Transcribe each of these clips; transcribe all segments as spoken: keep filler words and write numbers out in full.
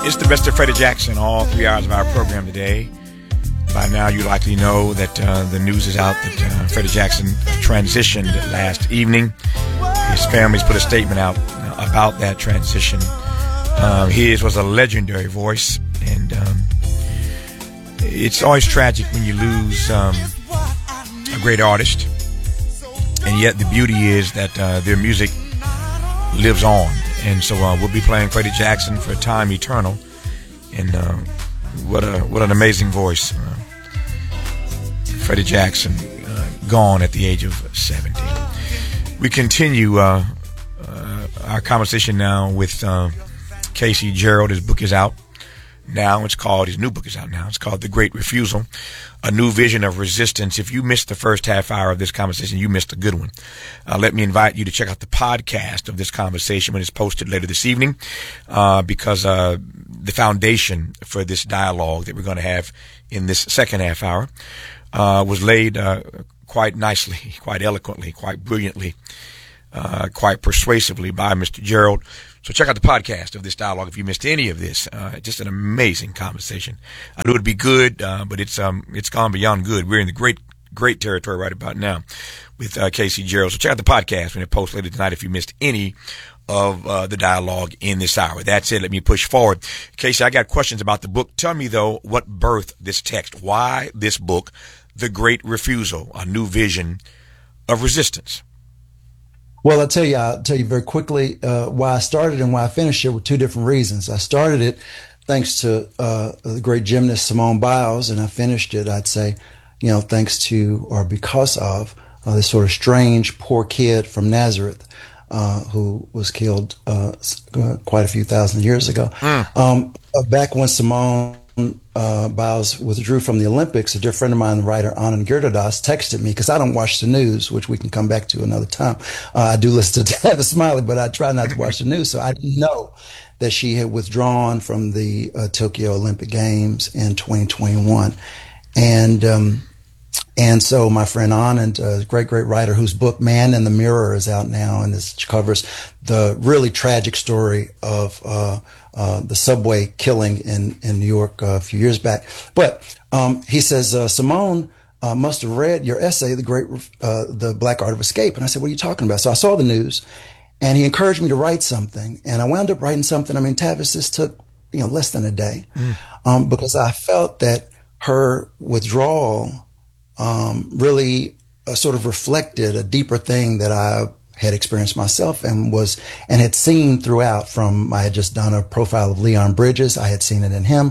It's the best of Freddie Jackson, all three hours of our program today. By now, you likely know that uh, the news is out that uh, Freddie Jackson transitioned last evening. His family's put a statement out uh, about that transition. Um, his was a legendary voice, and um, it's always tragic when you lose um, a great artist. And yet the beauty is that uh, their music lives on. And so uh, we'll be playing Freddie Jackson for Time Eternal. And uh, what a what an amazing voice. Uh, Freddie Jackson, uh, gone at the age of seventy. We continue uh, uh, our conversation now with uh, Casey Gerald. His book is out now. It's called, his new book is out now. It's called The Great Refusal, A New Vision of Resistance. If you missed the first half hour of this conversation, you missed a good one. Uh, let me invite you to check out the podcast of this conversation when it's posted later this evening, uh, because uh, the foundation for this dialogue that we're going to have in this second half hour uh, was laid uh, quite nicely, quite eloquently, quite brilliantly, uh, quite persuasively by Mister Gerald. So check out the podcast of this dialogue if you missed any of this. Uh, just an amazing conversation. I knew it'd be good, uh, but it's um it's gone beyond good. We're in the great great territory right about now with uh, Casey Gerald. So check out the podcast when it posts later tonight if you missed any of uh, the dialogue in this hour. That's it. Let me push forward. Casey, I got questions about the book. Tell me, though, what birthed this text? Why this book, The Great Refusal, A New Vision of Resistance? Well, I'll tell you, I'll tell you very quickly uh, why I started and why I finished it were two different reasons. I started it thanks to uh, the great gymnast Simone Biles, and I finished it, I'd say, you know, thanks to or because of uh, this sort of strange, poor kid from Nazareth uh, who was killed uh, quite a few thousand years ago. Mm. Um, back when Simone Uh, Biles withdrew from the Olympics, a dear friend of mine, the writer Anand Giridharadas, texted me, because I don't watch the news, which we can come back to another time. Uh, I do listen to Tavis Smiley, but I try not to watch the news. So I didn't know that she had withdrawn from the uh, Tokyo Olympic Games in twenty twenty-one. And um, and so my friend Anand, a great, great writer whose book Man in the Mirror is out now, and this covers the really tragic story of uh Uh, the subway killing in, in New York uh, a few years back. But um, he says, uh, Simone uh, must have read your essay, The Great, uh, The Black Art of Escape. And I said, what are you talking about? So I saw the news, and he encouraged me to write something. And I wound up writing something. I mean, Tavis, this took, you know, less than a day, mm. um, because I felt that her withdrawal um, really uh, sort of reflected a deeper thing that I had experienced myself and was, and had seen throughout. From, I had just done a profile of Leon Bridges. I had seen it in him.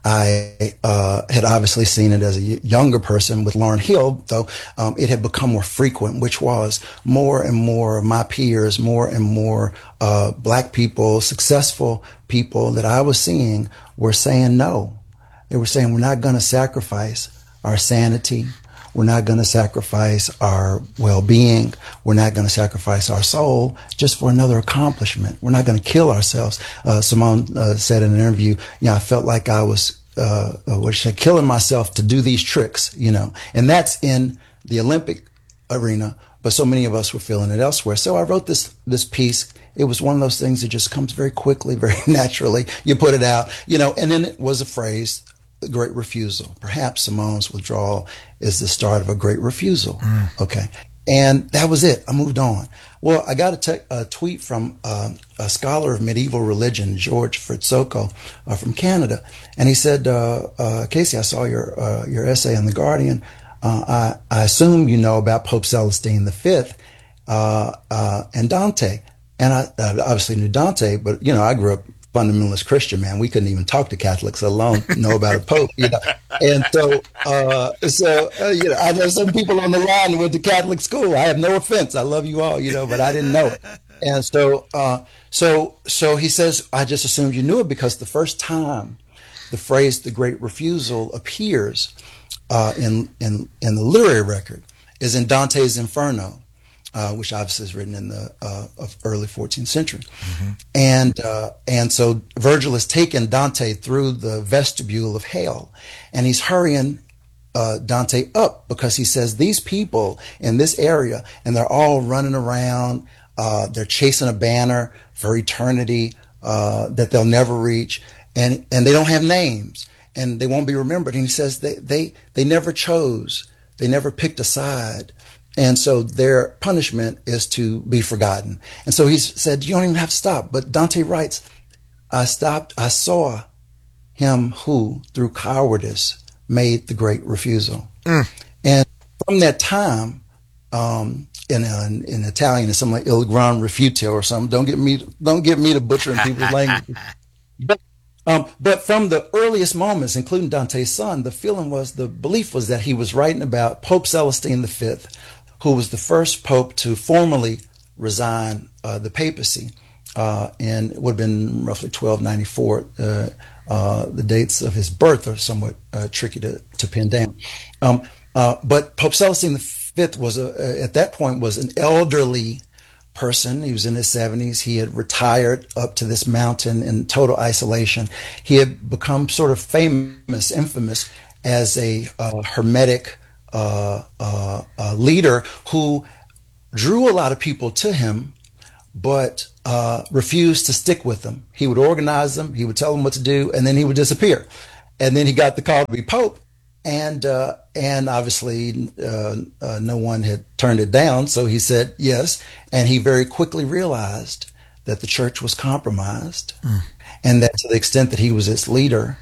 I, uh, had obviously seen it as a younger person with Lauryn Hill, though, um, it had become more frequent, which was more and more of my peers, more and more, uh, black people, successful people that I was seeing were saying no. They were saying, we're not going to sacrifice our sanity. We're not going to sacrifice our well-being. We're not going to sacrifice our soul just for another accomplishment. We're not going to kill ourselves. Uh, Simone uh, said in an interview, you know, I felt like I was, uh, what she said, killing myself to do these tricks, you know, and that's in the Olympic arena. But so many of us were feeling it elsewhere. So I wrote this, this piece. It was one of those things that just comes very quickly, very naturally. You put it out, you know, and then it was a phrase, The Great Refusal. Perhaps Simone's withdrawal is the start of a great refusal. Mm. Okay. And that was it. I moved on. Well, I got a, te- a tweet from uh, a scholar of medieval religion, George Fritzoko, uh, from Canada. And he said, uh, uh, Casey, I saw your uh, your essay in The Guardian. Uh, I, I assume you know about Pope Celestine the Fifth uh, uh, and Dante. And I, I obviously knew Dante, but, you know, I grew up fundamentalist Christian, man. We couldn't even talk to Catholics, let alone know about a Pope, you know. And so, uh, so, uh, you know, I know some people on the line went to Catholic school. I have no offense. I love you all, you know, but I didn't know it. And so, uh, so, so he says, I just assumed you knew it because the first time the phrase "the Great Refusal" appears, uh, in, in, in the literary record is in Dante's Inferno. Uh, which obviously is written in the uh, early fourteenth century. Mm-hmm. And uh, and so Virgil has taken Dante through the vestibule of hell, and he's hurrying uh, Dante up because he says these people in this area, and they're all running around, uh, they're chasing a banner for eternity uh, that they'll never reach. and and they don't have names, and they won't be remembered. And he says they they they never chose, they never picked a side, and so their punishment is to be forgotten. And so he said, you don't even have to stop. But Dante writes, I stopped, I saw him who through cowardice made the great refusal. Mm. And from that time, um, in, in in Italian, it's something like il gran rifiuto or something. Don't get me don't get me to butchering people's language. But um, but from the earliest moments, including Dante's son, the feeling was, the belief was that he was writing about Pope Celestine the Fifth, who was the first pope to formally resign uh, the papacy, uh, and it would have been roughly twelve ninety-four. Uh, uh, the dates of his birth are somewhat uh, tricky to, to pin down. Um, uh, but Pope Celestine the Fifth was a, at that point was an elderly person. He was in his seventies. He had retired up to this mountain in total isolation. He had become sort of famous, infamous as a uh, hermetic uh, uh, uh, leader who drew a lot of people to him, but uh, refused to stick with them. He would organize them, he would tell them what to do, and then he would disappear. And then he got the call to be Pope, and uh, and obviously uh, uh, no one had turned it down, so he said yes. And he very quickly realized that the church was compromised, mm. and that to the extent that he was its leader,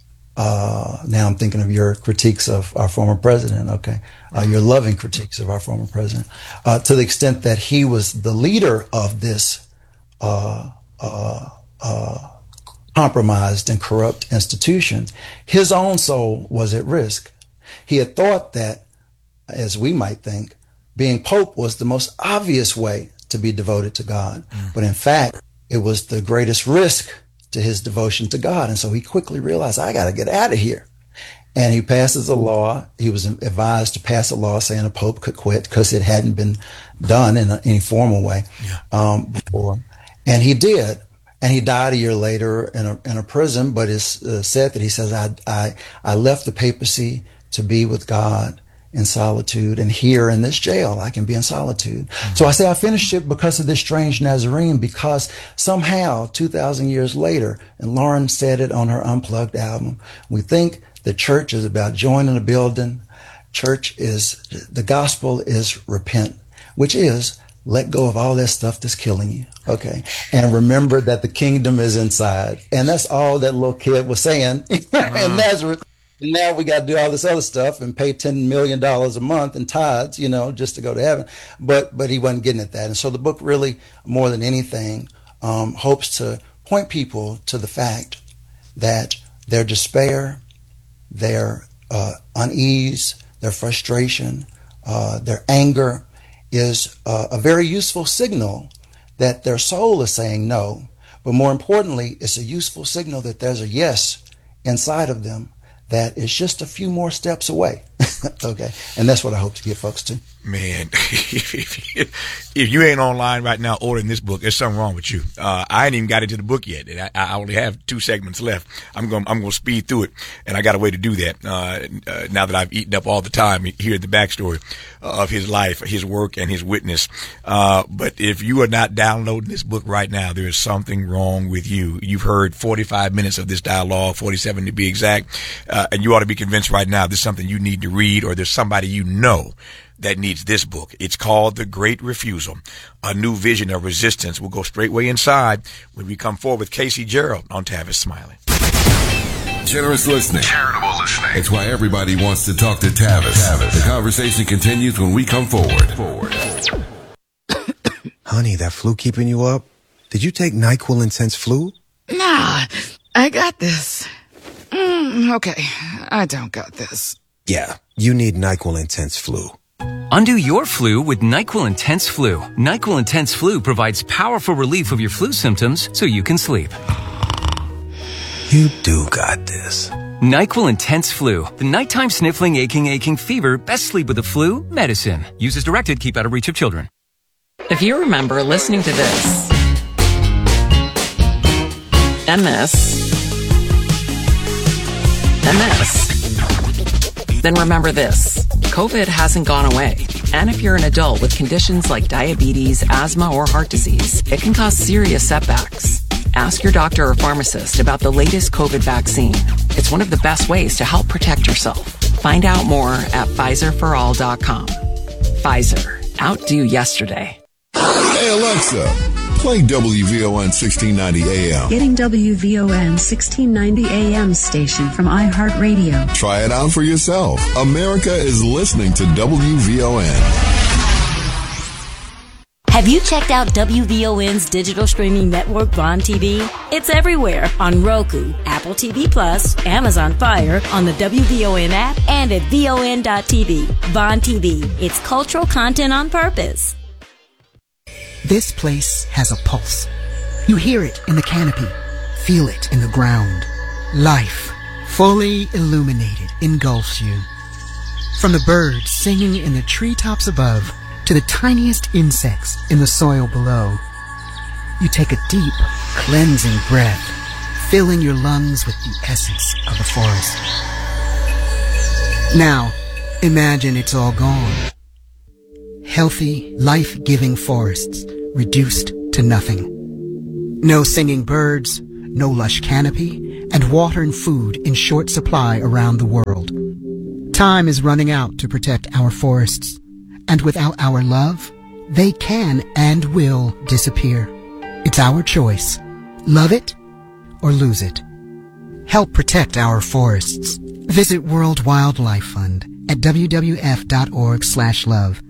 uh, now I'm thinking of your critiques of our former president, okay, uh, your loving critiques of our former president, uh, to the extent that he was the leader of this uh, uh, uh, compromised and corrupt institutions, his own soul was at risk. He had thought that, as we might think, being Pope was the most obvious way to be devoted to God. Mm. But in fact, it was the greatest risk to his devotion to God. And so he quickly realized, I got to get out of here. And he passes a law. He was advised to pass a law saying a Pope could quit because it hadn't been done in a, any formal way yeah. um, before. And he did. And he died a year later in a, in a prison, but it's uh, said that he says, I, I, I left the papacy to be with God in solitude, and here in this jail, I can be in solitude. Mm-hmm. So I say I finished it because of this strange Nazarene, because somehow two thousand years later, and Lauren said it on her Unplugged album, we think the church is about joining a building. Church is, the gospel is repent, which is let go of all that stuff that's killing you. Okay. And remember that the kingdom is inside. And that's all that little kid was saying uh-huh. in Nazareth. And now we got to do all this other stuff and pay ten million dollars a month in tithes, you know, just to go to heaven. But, but he wasn't getting at that. And so the book really, more than anything, um, hopes to point people to the fact that their despair, their uh, unease, their frustration, uh, their anger is uh, a very useful signal that their soul is saying no. But more importantly, it's a useful signal that there's a yes inside of them that is just a few more steps away. Okay. And that's what I hope to get folks to. Man, if you ain't online right now ordering this book, there's something wrong with you. Uh, I ain't even got into the book yet. I, I only have two segments left. I'm going, I'm going to speed through it, and I got a way to do that. Uh, uh, now that I've eaten up all the time, hear the backstory of his life, his work, and his witness. Uh, but if you are not downloading this book right now, there is something wrong with you. You've heard forty-five minutes of this dialogue, forty-seven to be exact, uh, and you ought to be convinced right now there's something you need to read, or there's somebody you know that needs this book. It's called The Great Refusal, A New Vision of Resistance. We'll go straight way inside when we come forward with Casey Gerald on Tavis Smiley. Generous listening. Charitable listening. It's why everybody wants to talk to Tavis. Tavis. The conversation continues when we come forward. Forward. Honey, that flu keeping you up? Did you take NyQuil Intense Flu? Nah, I got this. Mm, okay, I don't got this. Yeah, you need NyQuil Intense Flu. Undo your flu with NyQuil Intense Flu. NyQuil Intense Flu provides powerful relief of your flu symptoms so you can sleep. You do got this. NyQuil Intense Flu. The nighttime sniffling, aching, aching fever. Best sleep with the flu. Medicine. Use as directed. Keep out of reach of children. If you remember listening to this, and this, and this, then remember this. COVID hasn't gone away. And if you're an adult with conditions like diabetes, asthma, or heart disease, it can cause serious setbacks. Ask your doctor or pharmacist about the latest COVID vaccine. It's one of the best ways to help protect yourself. Find out more at Pfizer for all dot com. Pfizer. Outdo yesterday. Hey, Alexa, play W V O N sixteen ninety A M. Getting W V O N sixteen ninety A M station from iHeartRadio. Try it out for yourself. America is listening to W V O N. Have you checked out W V O N's digital streaming network, Vaughn T V? It's everywhere on Roku, Apple T V Plus, Amazon Fire, on the W V O N app, and at V O N dot T V. Vaughn T V. It's cultural content on purpose. This place has a pulse. You hear it in the canopy, feel it in the ground. Life, fully illuminated, engulfs you. From the birds singing in the treetops above to the tiniest insects in the soil below, you take a deep, cleansing breath, filling your lungs with the essence of the forest. Now, imagine it's all gone. Healthy, life-giving forests reduced to nothing. No singing birds, no lush canopy, and water and food in short supply around the world. Time is running out to protect our forests, and without our love, they can and will disappear. It's our choice. Love it or lose it. Help protect our forests. Visit World Wildlife Fund at w w f dot org slash love.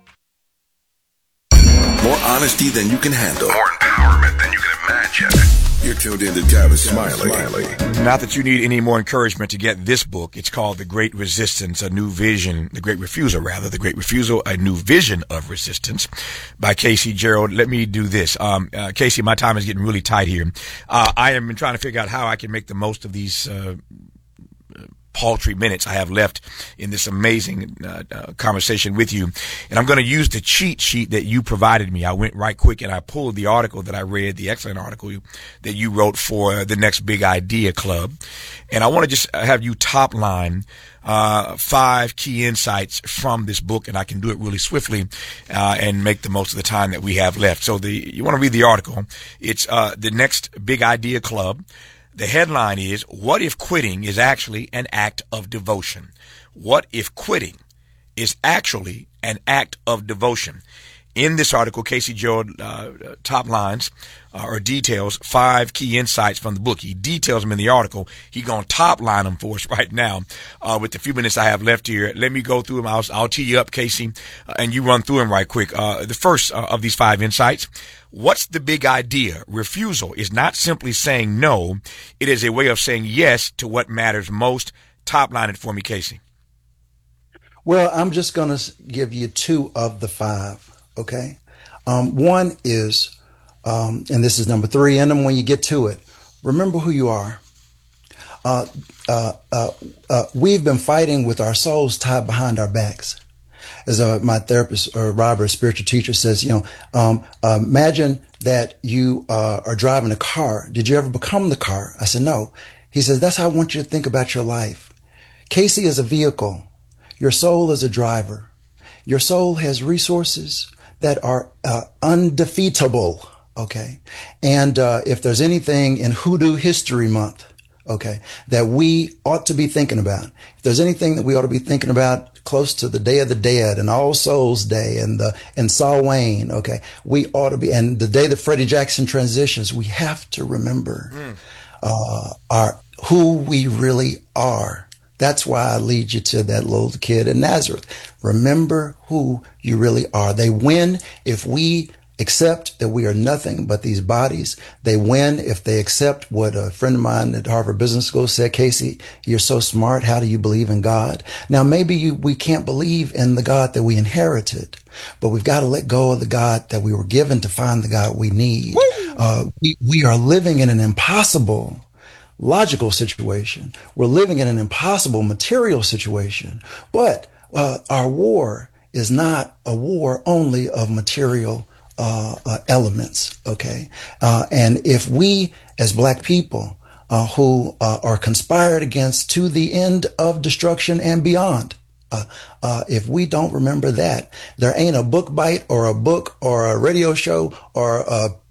More honesty than you can handle. More empowerment than you can imagine. You're tuned in to Tavis Smiley. Not that you need any more encouragement to get this book. It's called The Great Resistance, A New Vision, The Great Refusal, rather, The Great Refusal, A New Vision of Resistance by Casey Gerald. Let me do this. Um, uh, Casey, my time is getting really tight here. Uh, I am trying to figure out how I can make the most of these uh paltry minutes I have left in this amazing uh, uh, conversation with you. And I'm going to use the cheat sheet that you provided me. I went right quick and I pulled the article that I read, the excellent article that you wrote for the Next Big Idea Club. And I want to just have you top line uh, five key insights from this book, and I can do it really swiftly uh, and make the most of the time that we have left. So the you want to read the article. It's uh, the Next Big Idea Club. The headline is, what if quitting is actually an act of devotion? What if quitting is actually an act of devotion? In this article, Casey Gerald uh, top lines uh, or details five key insights from the book. He details them in the article. He's going to top line them for us right now uh, with the few minutes I have left here. Let me go through them. I'll, I'll tee you up, Casey, uh, and you run through them right quick. Uh, the first uh, of these five insights. What's the big idea? Refusal is not simply saying no. It is a way of saying yes to what matters most. Top line it for me, Casey. Well, I'm just going to give you two of the five. Okay. Um, one is, um, and this is number three in them when you get to it, remember who you are. Uh, uh, uh, uh, we've been fighting with our souls tied behind our backs. As uh, my therapist, or Robert, spiritual teacher, says, you know, um, uh, imagine that you uh, are driving a car. Did you ever become the car? I said, no. He says, that's how I want you to think about your life. Casey is a vehicle. Your soul is a driver. Your soul has resources that are uh, undefeatable, okay? And uh, if there's anything in Hoodoo History Month, okay, that we ought to be thinking about, if there's anything that we ought to be thinking about close to the Day of the Dead and All Souls Day and the and Samhain, okay, we ought to be, and the day that Freddie Jackson transitions, we have to remember mm. uh, our who we really are. That's why I lead you to that little kid in Nazareth. Remember who you really are. They win if we accept that we are nothing but these bodies. They win if they accept what a friend of mine at Harvard Business School said, Casey, you're so smart. How do you believe in God? Now, maybe you, we can't believe in the God that we inherited, but we've got to let go of the God that we were given to find the God we need. Uh, we, we are living in an impossible logical situation. We're living in an impossible material situation, but uh, our war is not a war only of material uh, uh, elements, okay? Uh, and if we, as black people, uh, who uh, are conspired against to the end of destruction and beyond, uh, uh, if we don't remember that, there ain't a book bite or a book or a radio show or a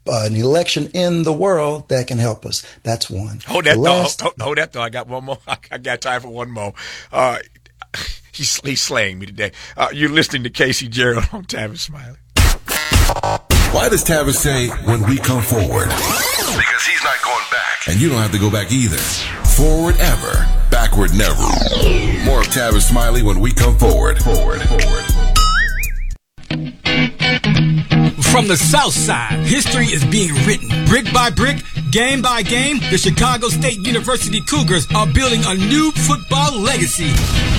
uh, an election in the world that can help us. That's one. Hold that The thought. last- Hold, hold that thought. I got one more. I got time for one more. Uh, he's, he's slaying me today. Uh, you're listening to Casey Gerald on Tavis Smiley. Why does Tavis say, when we come forward? Because he's not going back. And you don't have to go back either. Forward ever, backward never. More of Tavis Smiley when we come forward. Forward, forward. From the South Side, history is being written. Brick by brick, game by game, the Chicago State University Cougars are building a new football legacy.